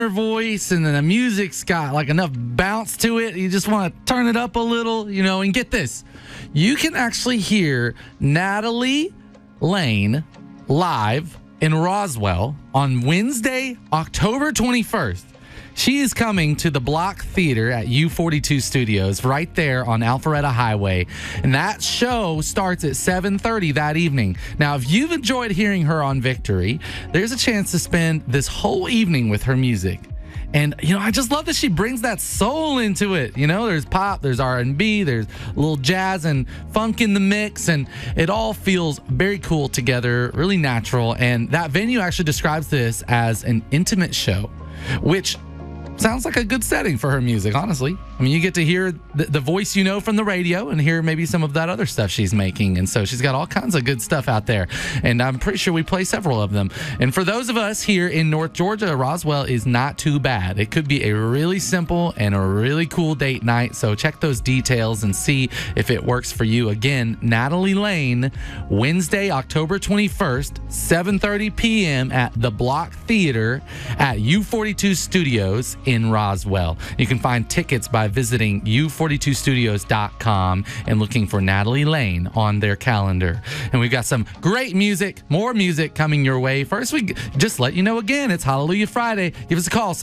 her voice, and then the music's got like enough bounce to it. You just want to turn it up a little, and get this. You can actually hear Natalie Lane live in Roswell on Wednesday, October 21st. She is coming to the Block Theater at U42 Studios right there on Alpharetta Highway. And that show starts at 7:30 that evening. Now, if you've enjoyed hearing her on Victory, there's a chance to spend this whole evening with her music. And, I just love that she brings that soul into it. There's pop, there's R&B, there's a little jazz and funk in the mix. And it all feels very cool together, really natural. And that venue actually describes this as an intimate show, which sounds like a good setting for her music, honestly. I mean, you get to hear the voice from the radio and hear maybe some of that other stuff she's making. And so she's got all kinds of good stuff out there. And I'm pretty sure we play several of them. And for those of us here in North Georgia, Roswell is not too bad. It could be a really simple and a really cool date night. So check those details and see if it works for you. Again, Natalie Lane, Wednesday, October 21st, 7:30 p.m. at the Block Theater at U42 Studios in Roswell. You can find tickets by visiting u42studios.com and looking for Natalie Lane on their calendar. And we've got some great music, more music coming your way. First, we just let you know again, it's Hallelujah Friday. Give us a call,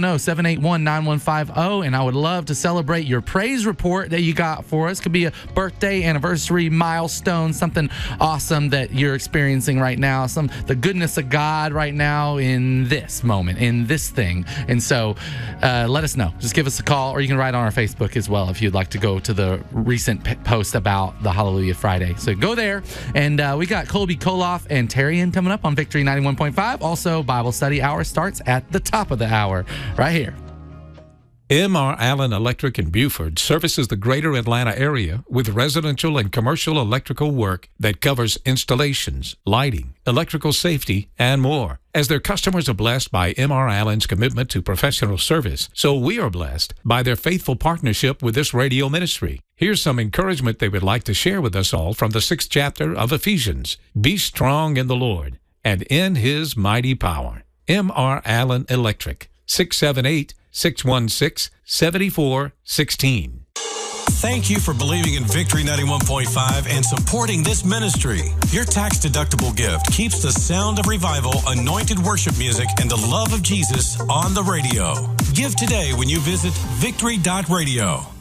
770-781-9150, and I would love to celebrate your praise report that you got for us. Could be a birthday, anniversary, milestone, something awesome that you're experiencing right now, the goodness of God right now in this moment, in this thing. And so let us know. Just give us a call, or you can write on our Facebook as well if you'd like to go to the recent post about the Hallelujah Friday. So go there. And we got Colby Koloff and Terrian coming up on Victory 91.5. Also, Bible study hour starts at the top of the hour right here. M.R. Allen Electric in Buford services the greater Atlanta area with residential and commercial electrical work that covers installations, lighting, electrical safety, and more. As their customers are blessed by M.R. Allen's commitment to professional service, so we are blessed by their faithful partnership with this radio ministry. Here's some encouragement they would like to share with us all from the 6th chapter of Ephesians. Be strong in the Lord and in His mighty power. M.R. Allen Electric, 678-616-7416. Thank you for believing in Victory 91.5 and supporting this ministry. Your tax-deductible gift keeps the sound of revival, anointed worship music, and the love of Jesus on the radio. Give today when you visit victory.radio.